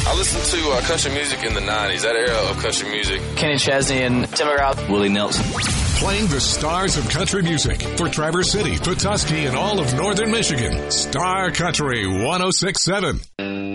I listened to country music in the 90s, that era of country music. Kenny Chesney and Tim McGraw. Willie Nelson. Playing the stars of country music for Traverse City, Petoskey, and all of northern Michigan. Star Country 106.7.